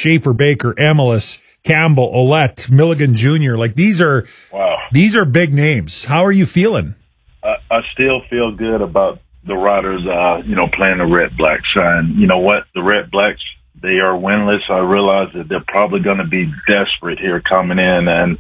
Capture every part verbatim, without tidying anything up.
Schaefer, Baker, Emilus, Campbell, Ouellette, Milligan Junior Like these are, wow. these are big names. How are you feeling? I, I still feel good about the Riders, uh, you know, playing the Red Blacks. And you know what? The Red Blacks, they are winless. I realize that they're probably going to be desperate here coming in. And,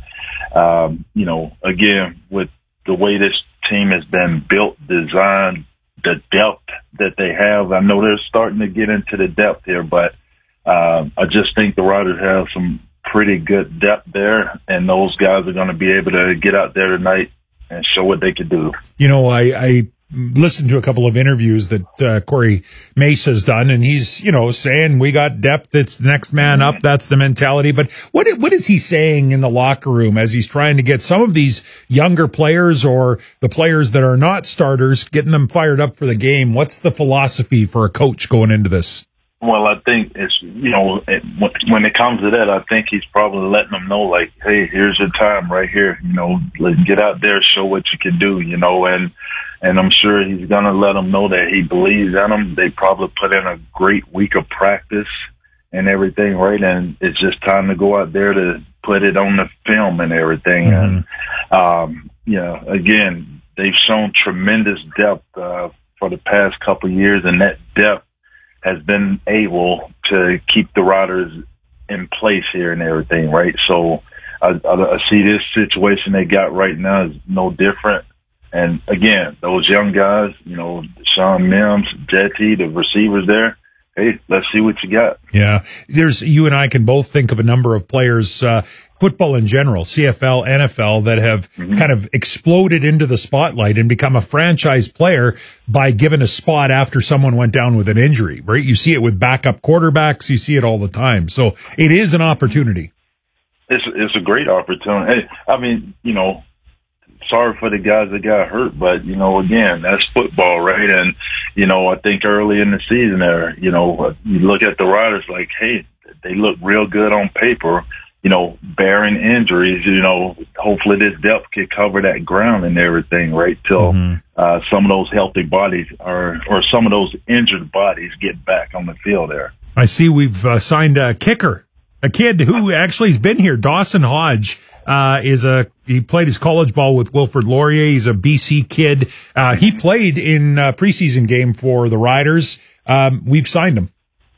um, you know, again, with the way this team has been built, designed, the depth that they have, I know they're starting to get into the depth here, but uh, I just think the Riders have some pretty good depth there, and those guys are going to be able to get out there tonight and show what they can do. You know, I, I listened to a couple of interviews that uh, Corey Mace has done, and he's, you know, saying we got depth. It's the next man up. That's the mentality. But what what is he saying in the locker room as he's trying to get some of these younger players or the players that are not starters, getting them fired up for the game? What's the philosophy for a coach going into this? Well, I think it's, you know, it, when it comes to that, I think he's probably letting them know, like, hey, here's your time right here. You know, let's get out there, show what you can do, you know, and and I'm sure he's going to let them know that he believes in them. They probably put in a great week of practice and everything, right? And it's just time to go out there to put it on the film and everything. Mm-hmm. And, um, you know, again, they've shown tremendous depth uh, for the past couple of years, and that depth has been able to keep the Riders in place here and everything, right? So I, I, I see this situation they got right now is no different. And again, those young guys, you know, Sean Mims, Jetty, the receivers there, hey, let's see what you got. Yeah, there's you and I can both think of a number of players, uh, football in general, C F L, N F L, that have mm-hmm. kind of exploded into the spotlight and become a franchise player by giving a spot after someone went down with an injury, right? You see it with backup quarterbacks. You see it all the time. So it is an opportunity. It's, it's a great opportunity. Hey, I mean, you know, sorry for the guys that got hurt, but, you know, again, that's football, right? And, you know, I think early in the season there, you know, you look at the Riders like, hey, they look real good on paper, you know, bearing injuries, you know, hopefully this depth can cover that ground and everything, right? Till mm-hmm. uh, some of those healthy bodies are, or some of those injured bodies get back on the field there. I see we've uh, signed a kicker, a kid who actually has been here, Dawson Hodge. Uh, is a, he played his college ball with Wilfrid Laurier. He's a B C kid. Uh, he played in a preseason game for the Riders. Um, we've signed him.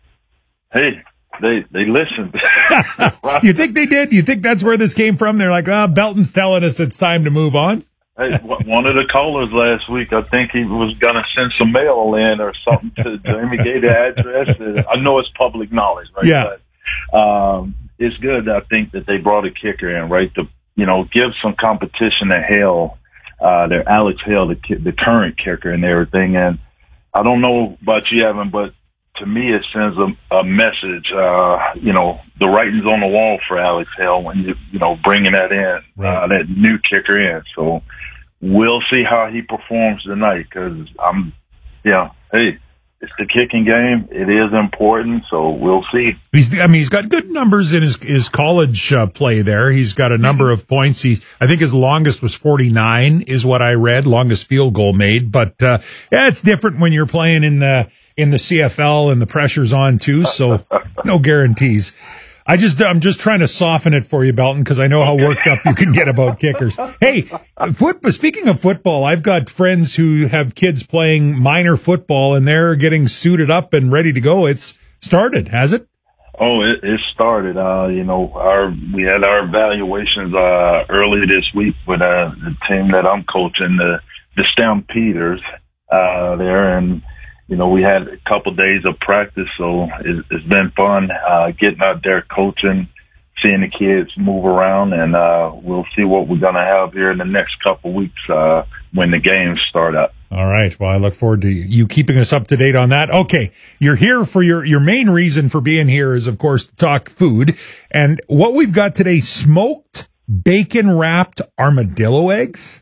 Hey, they, they listened. You think they did? You think that's where this came from? They're like, oh, Belton's telling us it's time to move on. Hey, one of the callers last week, I think he was going to send some mail in or something to Jamie, gave the address. I know it's public knowledge, right? Yeah. But, um, it's good, I think, that they brought a kicker in, right, to, you know, give some competition to Hale, uh, their Alex Hale, the, the current kicker and everything. And I don't know about you, Evan, but to me it sends a, a message, uh, you know, the writing's on the wall for Alex Hale when you, you know, bringing that in, right. uh, that new kicker in. So we'll see how he performs tonight because I'm, yeah, hey, it's the kicking game. It is important, so we'll see. He's, I mean, he's got good numbers in his his college uh, play there. He's got a number of points. He, I think his longest was forty-nine, is what I read, longest field goal made. But uh, yeah, it's different when you're playing in the in the C F L and the pressure's on too. So no guarantees. I just, I'm just trying to soften it for you, Belton, because I know how worked up you can get about kickers. Hey, foot, speaking of football, I've got friends who have kids playing minor football, and they're getting suited up and ready to go. It's started, has it? Oh, it, it started. Uh, you know, our we had our evaluations uh, early this week with uh, the team that I'm coaching, the the Stampeders uh, there, and. You know, we had a couple days of practice, so it, it's been fun uh, getting out there coaching, seeing the kids move around, and uh, we'll see what we're going to have here in the next couple of weeks uh, when the games start up. All right. Well, I look forward to you keeping us up to date on that. Okay. You're here for your, your main reason for being here is, of course, to talk food. And what we've got today, smoked bacon-wrapped armadillo eggs.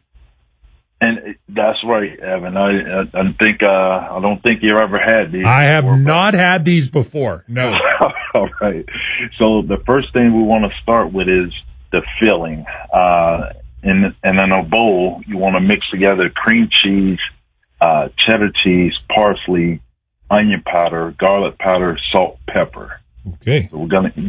And that's right, Evan. I, I think uh, I don't think you ever had these. I have before, not had these before. No. All right. So the first thing we want to start with is the filling. Uh, and and in a bowl, you want to mix together cream cheese, uh, cheddar cheese, parsley, onion powder, garlic powder, salt, pepper. Okay. So we're gonna